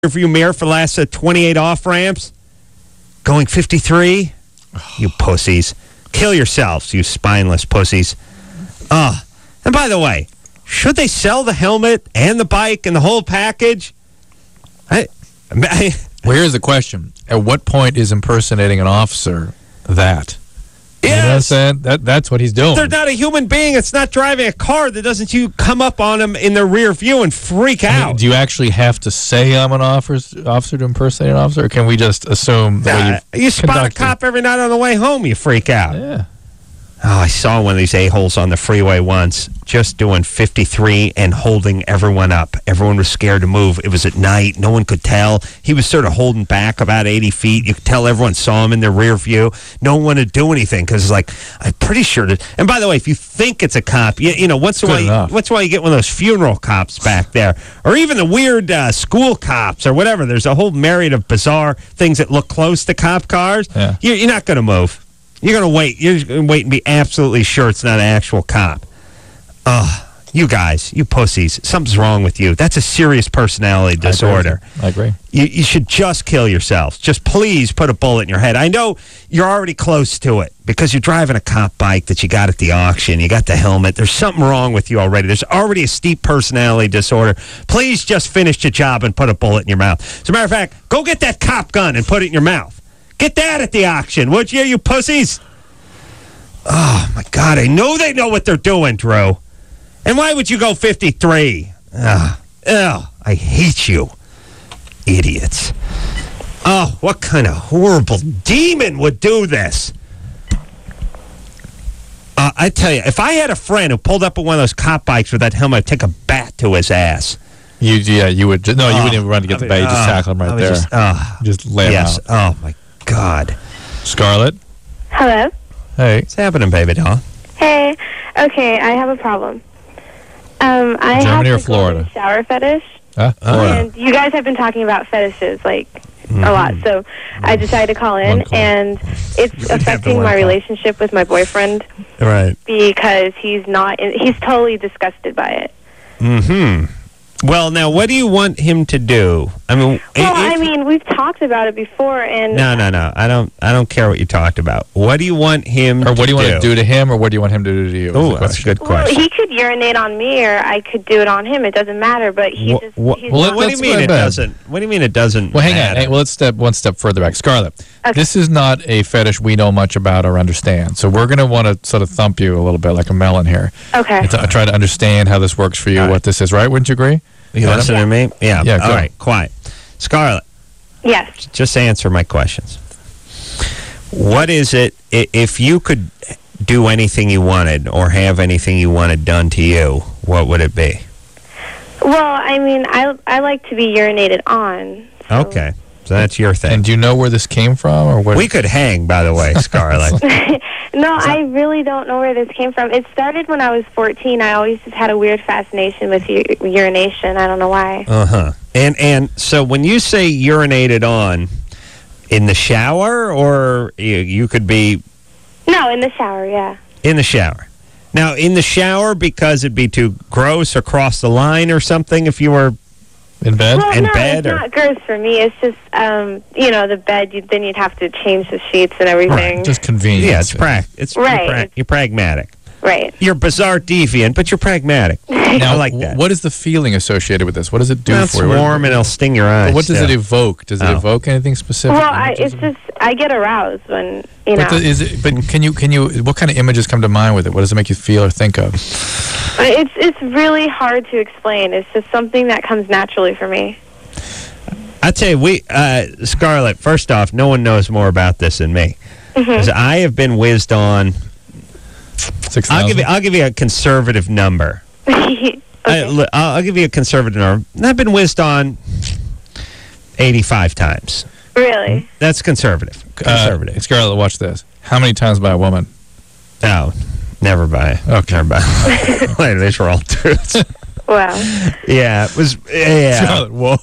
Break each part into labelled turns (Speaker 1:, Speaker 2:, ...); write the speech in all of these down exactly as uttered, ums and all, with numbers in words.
Speaker 1: rearview mirror for the last uh, twenty-eight off ramps, going fifty-three. You pussies. Kill yourselves, you spineless pussies. Oh, and by the way, should they sell the helmet and the bike and the whole package? I, I,
Speaker 2: well, here's the question. At what point is impersonating an officer that?
Speaker 1: Yes.
Speaker 2: You know what I'm saying? That, that's what he's doing.
Speaker 1: They're not a human being. It's not driving a car that doesn't you come up on them in the rear view and freak
Speaker 2: I mean,
Speaker 1: out.
Speaker 2: do you actually have to say I'm an officer, officer to impersonate an officer, or can we just assume that
Speaker 1: nah, you spot
Speaker 2: conducted?
Speaker 1: a cop every night on the way home, you freak out.
Speaker 2: Yeah.
Speaker 1: Oh, I saw one of these a-holes on the freeway once, just doing fifty-three and holding everyone up. Everyone was scared to move. It was at night. No one could tell. He was sort of holding back about eighty feet. You could tell everyone saw him in their rear view. No one wanted to do anything because it's like, I'm pretty sure that. And by the way, if you think it's a cop, you, you know, once in a while, once in a while you get one of those funeral cops back there, or even the weird uh, school cops or whatever. There's a whole myriad of bizarre things that look close to cop cars.
Speaker 2: Yeah.
Speaker 1: You're, you're not going to move. You're going to wait. You're going to wait and be absolutely sure it's not an actual cop. Ugh. You guys, you pussies, something's wrong with you. That's a serious personality disorder.
Speaker 2: I agree. I agree.
Speaker 1: You, you should just kill yourselves. Just please put a bullet in your head. I know you're already close to it because you're driving a cop bike that you got at the auction. You got the helmet. There's something wrong with you already. There's already a steep personality disorder. Please just finish your job and put a bullet in your mouth. As a matter of fact, go get that cop gun and put it in your mouth. Get that at the auction, would you, you pussies? Oh, my God. I know they know what they're doing, Drew. And why would you go fifty-three? Ugh. Ugh. I hate you. Idiots. Oh, what kind of horrible demon would do this? Uh, I tell you, if I had a friend who pulled up with one of those cop bikes with that helmet, I'd take a bat to his ass.
Speaker 2: You, yeah, you would. Just, no, you
Speaker 1: oh,
Speaker 2: wouldn't even run to get
Speaker 1: I
Speaker 2: the
Speaker 1: mean,
Speaker 2: bat. You just
Speaker 1: uh,
Speaker 2: tackle him right there.
Speaker 1: Just, uh,
Speaker 2: just lay him
Speaker 1: yes.
Speaker 2: out.
Speaker 1: Oh, my God.
Speaker 2: Scarlett?
Speaker 3: Hello?
Speaker 2: Hey.
Speaker 1: What's happening, baby doll?
Speaker 3: Hey. Okay, I have a problem. Um, I
Speaker 2: Germany
Speaker 3: have
Speaker 2: or
Speaker 3: the
Speaker 2: Florida?
Speaker 3: golden shower fetish.
Speaker 2: Huh? Florida.
Speaker 3: And you guys have been talking about fetishes, like,
Speaker 1: Mm-hmm.
Speaker 3: a lot. So I decided to call in,
Speaker 2: One call.
Speaker 3: and it's
Speaker 1: have the
Speaker 3: affecting
Speaker 1: one
Speaker 3: my
Speaker 1: call.
Speaker 3: relationship with my boyfriend
Speaker 1: Right.
Speaker 3: because he's not, he's totally disgusted by it.
Speaker 1: Mm-hmm. Well, now, what do you want him to do? I mean,
Speaker 3: Well,
Speaker 1: if-
Speaker 3: I mean, we've talked about it before, and...
Speaker 1: no, no, no. I don't. I don't care what you talked about. What do you want him?
Speaker 2: Or what do you want
Speaker 1: do?
Speaker 2: to do to him, or what do you want him to do to you?
Speaker 1: Oh, that's a good
Speaker 3: Well,
Speaker 1: question.
Speaker 3: he could urinate on me, or I could do it on him. It doesn't matter, but he
Speaker 1: Wha-
Speaker 3: just...
Speaker 1: wha-
Speaker 3: he's
Speaker 2: well,
Speaker 3: not-
Speaker 1: what do you
Speaker 2: let's
Speaker 1: mean
Speaker 2: go
Speaker 1: it
Speaker 2: back.
Speaker 1: doesn't? What do you mean it doesn't?
Speaker 2: Well, hang on.
Speaker 1: matter?
Speaker 2: Hey, well, let's step one step further back. Scarlett,
Speaker 3: Okay.
Speaker 2: this is not a fetish we know much about or understand. So we're going to want to sort of thump you a little bit like a melon here.
Speaker 3: Okay.
Speaker 2: And to, try to understand how this works for you,
Speaker 1: All right.
Speaker 2: what this is, right? Wouldn't you agree?
Speaker 1: You
Speaker 2: Yeah.
Speaker 1: listening to me? Yeah.
Speaker 2: Yeah,
Speaker 1: All
Speaker 2: go.
Speaker 1: right. Quiet. Scarlett,
Speaker 3: Yes.
Speaker 1: just answer my questions. What is it? i- If you could do anything you wanted or have anything you wanted done to you, what would it be?
Speaker 3: Well, I mean, I I like to be urinated on. So.
Speaker 1: Okay. So that's your thing.
Speaker 2: And do you know where this came from, or what?
Speaker 1: We could hang, by the way, Scarlett.
Speaker 3: No, I really don't know where this came from. It started when I was fourteen. I always just had a weird fascination with u- urination. I don't know why.
Speaker 1: Uh huh. And and so when you say urinated on, in the shower, or you, you could be
Speaker 3: No, in the shower, yeah.
Speaker 1: in the shower. Now, in the shower because it'd be too gross or cross the line or something if you were.
Speaker 2: in bed?
Speaker 3: Well,
Speaker 1: In
Speaker 3: no,
Speaker 1: bed,
Speaker 3: it's
Speaker 1: or-
Speaker 3: not gross for me. It's just, um, you know, the bed. You, then you'd have to change the sheets and everything.
Speaker 2: Just convenient.
Speaker 1: Yeah, it's prac. It's
Speaker 3: Right.
Speaker 1: You're, pra- you're pragmatic.
Speaker 3: Right.
Speaker 1: You're bizarre deviant, but you're pragmatic.
Speaker 2: Now,
Speaker 1: I like that.
Speaker 2: what is the feeling associated with this? What does it do
Speaker 1: Well, it's
Speaker 2: for you?
Speaker 1: warm and it'll sting your eyes.
Speaker 2: But what does
Speaker 1: too.
Speaker 2: it evoke? Does it
Speaker 1: Oh.
Speaker 2: evoke anything specific?
Speaker 3: Well, I,
Speaker 2: Images
Speaker 3: it's
Speaker 2: of-
Speaker 3: just I get aroused when you know.
Speaker 2: But, the, is it, but can you can you what kind of images come to mind with it? What does it make you feel or think of?
Speaker 3: It's it's really hard to explain. It's just something that comes naturally for me.
Speaker 1: I tell you, we uh, Scarlett. First off, no one knows more about this than me.
Speaker 3: Mm-hmm.
Speaker 1: 'Cause I have been whizzed on.
Speaker 2: Six
Speaker 1: I'll
Speaker 2: thousand.
Speaker 1: give you. I'll give you a conservative number.
Speaker 3: Okay.
Speaker 1: I, look, I'll, I'll give you a conservative number. I've been whizzed on eighty-five times.
Speaker 3: Really?
Speaker 1: That's conservative. Conservative.
Speaker 2: Uh, Scarlett, watch this. How many times by a woman?
Speaker 1: No, never by.
Speaker 2: Okay.
Speaker 1: Never by. Later, these were all dudes.
Speaker 3: Wow.
Speaker 1: Yeah, it was. Yeah,
Speaker 2: Scarlett, whoa.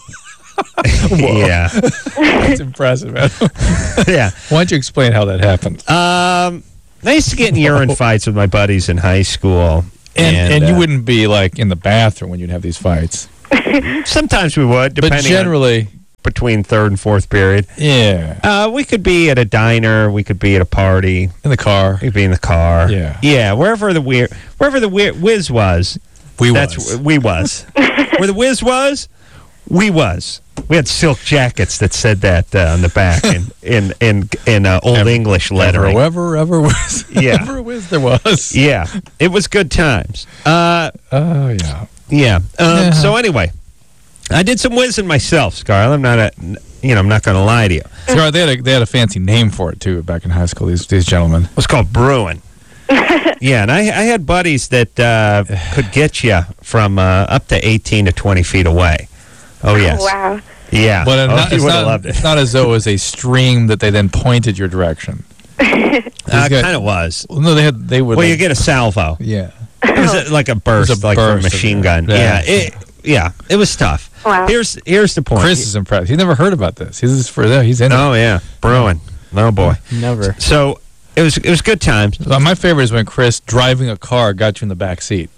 Speaker 1: yeah,
Speaker 2: That's impressive, man.
Speaker 1: yeah.
Speaker 2: Why don't you explain how that happened?
Speaker 1: Um, I used to get in urine fights with my buddies in high school,
Speaker 2: And, and,
Speaker 1: and
Speaker 2: you
Speaker 1: uh,
Speaker 2: wouldn't be like in the bathroom when you'd have these fights.
Speaker 1: sometimes we would, depending.
Speaker 2: But generally,
Speaker 1: between third and fourth period.
Speaker 2: Yeah.
Speaker 1: Uh, we could be at a diner. We could be at a party.
Speaker 2: In the car.
Speaker 1: We could be in the car.
Speaker 2: Yeah.
Speaker 1: Yeah, wherever the weird, wherever the weird whiz was.
Speaker 2: We
Speaker 1: that's
Speaker 2: was.
Speaker 1: we was. Where the whiz was, we was. We had silk jackets that said that uh, on the back in in in, in uh, old
Speaker 2: Ever-
Speaker 1: English lettering.
Speaker 2: Ever, ever, ever was.
Speaker 1: Yeah.
Speaker 2: Ever was there was.
Speaker 1: Yeah, it was good times. Uh,
Speaker 2: Oh, yeah.
Speaker 1: yeah. Um,
Speaker 2: Yeah.
Speaker 1: So anyway, I did some whizzing myself, Scarlett. I'm not a, you know, I'm not going to lie to you. It
Speaker 2: Scar, they had a they had a fancy name for it too back in high school. These these gentlemen.
Speaker 1: was called brewing. Yeah, and I, I had buddies that uh, could get you from uh, up to eighteen to twenty feet away. Oh yes.
Speaker 3: Wow.
Speaker 1: Yeah.
Speaker 2: But
Speaker 1: oh,
Speaker 2: not,
Speaker 1: you
Speaker 2: it's,
Speaker 1: would have
Speaker 2: not,
Speaker 1: loved it.
Speaker 2: it's not as though it was a stream that they then pointed your direction.
Speaker 1: Uh,
Speaker 2: guys-
Speaker 1: kind of was.
Speaker 2: Well, no, they had they would.
Speaker 1: Well,
Speaker 2: like-
Speaker 1: you get a salvo.
Speaker 2: yeah.
Speaker 1: It was a, like a burst,
Speaker 2: It was a
Speaker 1: like from a
Speaker 2: burst of
Speaker 1: machine
Speaker 2: it.
Speaker 1: gun.
Speaker 2: Yeah.
Speaker 1: Yeah. It, yeah. It was tough.
Speaker 3: Wow.
Speaker 1: Here's here's the point.
Speaker 2: Chris is impressed. He's never heard about this. He's just for there. He's in.
Speaker 1: Oh yeah, brewing. Oh boy.
Speaker 4: Never.
Speaker 1: So it was it was good times.
Speaker 2: it. Uh, My favorite is when Chris driving a car got you in the back seat.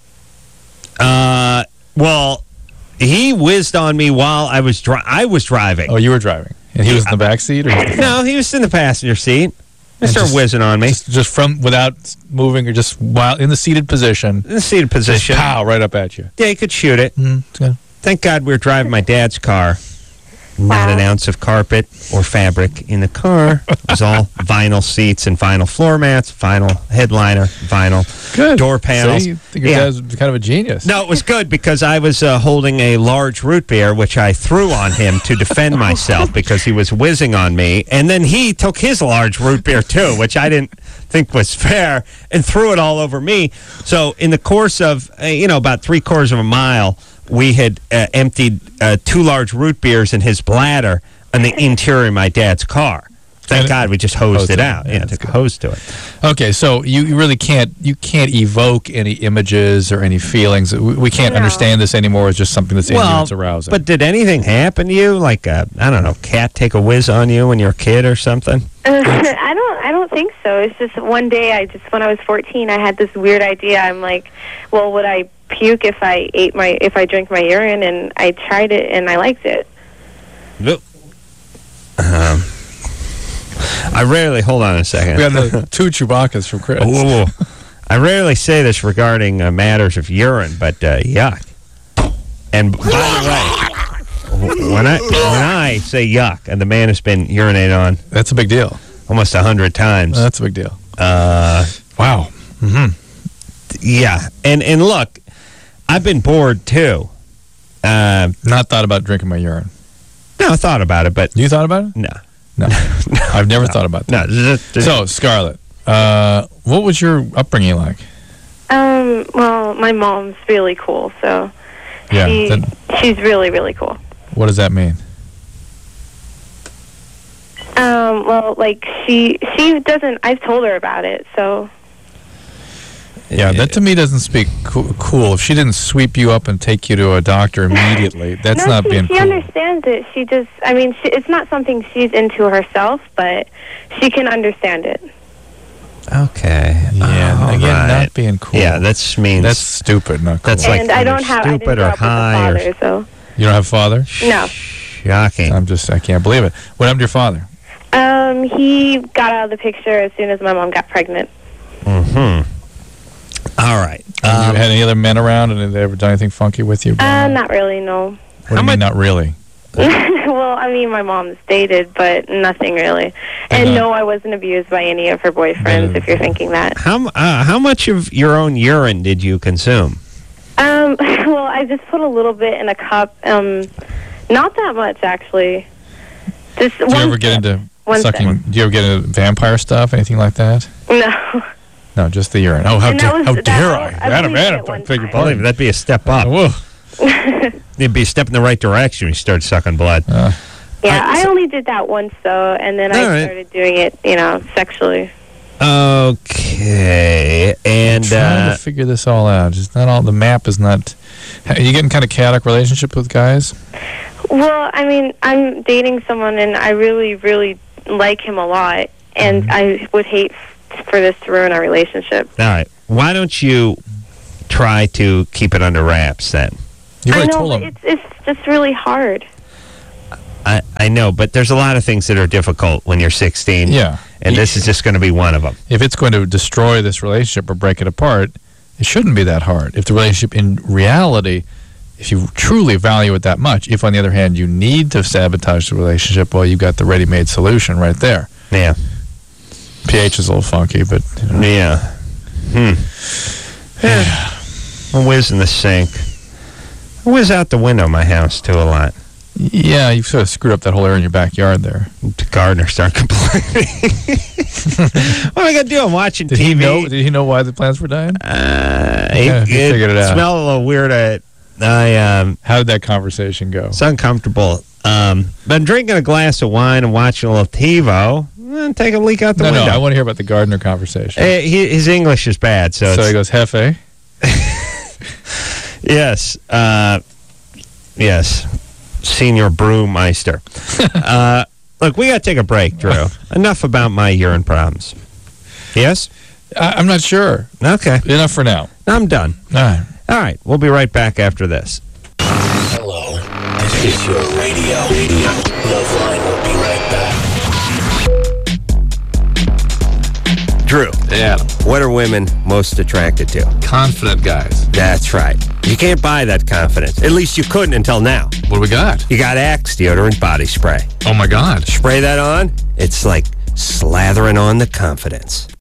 Speaker 1: Uh, well, he whizzed on me while I was dri- I was driving.
Speaker 2: Oh, you were driving, and he was in the back seat, or he was in the front?
Speaker 1: No, he was in the passenger seat. He
Speaker 2: And
Speaker 1: started
Speaker 2: just-
Speaker 1: whizzing on me
Speaker 2: just, just from without moving or just while in the seated position.
Speaker 1: in the seated
Speaker 2: Just
Speaker 1: position.
Speaker 2: pow right up at you.
Speaker 1: Yeah, he could shoot it.
Speaker 2: Mm, it's good.
Speaker 1: Thank God we were driving my dad's car. Not
Speaker 3: Wow.
Speaker 1: an ounce of carpet or fabric in the car. It was all vinyl seats and vinyl floor mats, vinyl headliner, vinyl
Speaker 2: Good.
Speaker 1: door panels.
Speaker 2: See, you think your
Speaker 1: Yeah.
Speaker 2: dad's kind of a genius.
Speaker 1: No, it was good because I was uh, holding a large root beer, which I threw on him to defend myself because he was whizzing on me. And then he took his large root beer too, which I didn't think was fair, and threw it all over me. So in the course of, uh, you know, about three quarters of a mile, we had uh, emptied uh, two large root beers in his bladder on the interior of my dad's car. Thank
Speaker 2: And-
Speaker 1: God we just hosed
Speaker 2: Hosed
Speaker 1: it
Speaker 2: it.
Speaker 1: out.
Speaker 2: Yeah,
Speaker 1: Yeah,
Speaker 2: that's
Speaker 1: took a
Speaker 2: good.
Speaker 1: hose to it.
Speaker 2: Okay, so you, you really can't you can't evoke any images or any feelings. We, we can't
Speaker 3: No.
Speaker 2: understand this anymore. It's just something that's in you. It's arousing.
Speaker 1: But did anything happen to you? Like, a, I don't know, cat take a whiz on you when you're a kid or something?
Speaker 3: I don't. I don't think so. It's just one day. I just when I was fourteen, I had this weird idea. I'm like, well, would I puke if I ate my if I drank my urine? And I tried it, and I liked it.
Speaker 1: Nope. Um, I rarely, hold on a second.
Speaker 2: we got the two Chewbacca's from Chris.
Speaker 1: Oh, whoa, whoa. I rarely say this regarding uh, matters of urine, but uh, yuck. And by the way, when I when I say yuck, and the man has been urinated on
Speaker 2: That's a big deal.
Speaker 1: almost a hundred times,
Speaker 2: That's a big deal.
Speaker 1: uh,
Speaker 2: Wow. Mm-hmm.
Speaker 1: yeah. And and look, I've been bored too. Uh,
Speaker 2: Not thought about drinking my urine.
Speaker 1: no, I thought about it, but
Speaker 2: You thought about it?
Speaker 1: no,
Speaker 2: No. I've never thought about that.
Speaker 1: no. just- just-
Speaker 2: So, Scarlett, uh, what was your upbringing like?
Speaker 3: Um. Well, my mom's really cool, so
Speaker 2: Yeah.
Speaker 3: she
Speaker 2: Then
Speaker 3: she's really really cool.
Speaker 2: what does that mean?
Speaker 3: Um. Well, like she she doesn't. I've told her about it, so
Speaker 2: Yeah, that to me doesn't speak coo- cool. If she didn't sweep you up and take you to a doctor immediately, that's
Speaker 3: no,
Speaker 2: not
Speaker 3: she,
Speaker 2: being
Speaker 3: she
Speaker 2: cool.
Speaker 3: understands it. She just. I mean, she, it's not something she's into herself, but she can understand it.
Speaker 1: Okay.
Speaker 2: Yeah,
Speaker 1: All
Speaker 2: again,
Speaker 1: right.
Speaker 2: not being cool.
Speaker 1: Yeah, that means
Speaker 2: That's stupid. Not cool.
Speaker 1: That's like
Speaker 3: and I
Speaker 1: either
Speaker 3: don't have. I
Speaker 1: stupid
Speaker 3: didn't
Speaker 1: or
Speaker 3: grow up with a
Speaker 1: high or-
Speaker 3: father, so
Speaker 2: You don't have a father?
Speaker 3: no.
Speaker 1: shocking.
Speaker 2: I'm just, I can't believe it. What happened to your father?
Speaker 3: Um, he got out of the picture as soon as my mom got pregnant.
Speaker 1: Mm-hmm. All right.
Speaker 2: Have
Speaker 1: Um,
Speaker 2: you had any other men around, and have they ever done anything funky with you?
Speaker 3: Uh, not really, no.
Speaker 2: What do you mean, not really?
Speaker 3: Well, I mean, my mom's dated, but nothing really. And
Speaker 2: Uh-huh.
Speaker 3: no, I wasn't abused by any of her boyfriends,
Speaker 2: Uh,
Speaker 3: if you're thinking that.
Speaker 1: how m- uh, how much of your own urine did you consume?
Speaker 3: Um, well, I just put a little bit in a cup. Um, not that much, actually. Just
Speaker 2: Do
Speaker 3: one
Speaker 2: you ever get
Speaker 3: sip.
Speaker 2: into
Speaker 3: One
Speaker 2: sucking?
Speaker 3: sip.
Speaker 2: Do you ever get into vampire stuff, anything like that?
Speaker 3: No.
Speaker 2: No, just the urine. Oh, how,
Speaker 3: And
Speaker 2: da-
Speaker 3: that was-
Speaker 2: how
Speaker 3: that-
Speaker 2: dare
Speaker 3: I-
Speaker 2: I?
Speaker 3: I
Speaker 2: Adam,
Speaker 3: believe
Speaker 2: Adam,
Speaker 3: it one
Speaker 2: beg your
Speaker 3: time.
Speaker 1: Believe
Speaker 2: pardon.
Speaker 1: that'd be a step up.
Speaker 2: Whoa.
Speaker 1: It'd be a step in the right direction when you start sucking blood.
Speaker 2: Uh,
Speaker 3: Yeah,
Speaker 1: I-
Speaker 3: I only did that once, though, and then I
Speaker 1: All right.
Speaker 3: started doing it, you know, sexually.
Speaker 1: Okay, and
Speaker 2: trying
Speaker 1: uh,
Speaker 2: to figure this all out. Just not all. The map is not. Are you getting kind of chaotic relationship with guys?
Speaker 3: Well, I mean, I'm dating someone, and I really, really like him a lot, and
Speaker 2: Mm-hmm.
Speaker 3: I would hate f- for this to ruin our relationship.
Speaker 1: all right. Why don't you try to keep it under wraps then?
Speaker 2: You
Speaker 3: I
Speaker 2: already
Speaker 3: know,
Speaker 2: told
Speaker 3: but
Speaker 2: him.
Speaker 3: it's it's just really hard.
Speaker 1: I, I know, but there's a lot of things that are difficult when you're sixteen.
Speaker 2: Yeah.
Speaker 1: And this is just going to be one of them.
Speaker 2: If it's going to destroy this relationship or break it apart, it shouldn't be that hard. If the relationship in reality, if you truly value it that much, if on the other hand you need to sabotage the relationship, well, you've got the ready-made solution right there.
Speaker 1: Yeah.
Speaker 2: pH is a little funky, but you know.
Speaker 1: Yeah. Hmm. Yeah. A whiz in the sink. A whiz out the window of my house, too, a lot.
Speaker 2: Yeah, you've sort of screwed up that whole area in your backyard there.
Speaker 1: The gardener started complaining. What am I going to do? I'm watching
Speaker 2: did
Speaker 1: T V.
Speaker 2: He know, did he know why the plants were dying?
Speaker 1: Uh,
Speaker 2: Yeah,
Speaker 1: it,
Speaker 2: he
Speaker 1: it
Speaker 2: figured it out.
Speaker 1: smelled a little weird. I, I um,
Speaker 2: How did that conversation go?
Speaker 1: It's uncomfortable. Um, been drinking a glass of wine and watching a little TiVo. Eh, take a leak out the
Speaker 2: no,
Speaker 1: window.
Speaker 2: no, I want to hear about the gardener conversation.
Speaker 1: Eh, he, his English is bad, so,
Speaker 2: so
Speaker 1: it's,
Speaker 2: he goes, Hefe.
Speaker 1: yes, uh, yes, Senior Brewmeister. uh, look, we got to take a break, Drew. Enough about my urine problems. Yes?
Speaker 2: I, I'm not sure.
Speaker 1: Okay.
Speaker 2: Enough for now.
Speaker 1: I'm done.
Speaker 2: All right.
Speaker 1: All right, we'll be right back after this.
Speaker 4: Hello, this is your radio. Loveline will be right back.
Speaker 5: Drew,
Speaker 6: Yeah,
Speaker 5: what are women most attracted to?
Speaker 6: confident guys.
Speaker 5: That's right. You can't buy that confidence. At least you couldn't until now.
Speaker 6: What do we got?
Speaker 5: You got Axe deodorant body spray.
Speaker 6: Oh my God.
Speaker 5: Spray that on, it's like slathering on the confidence.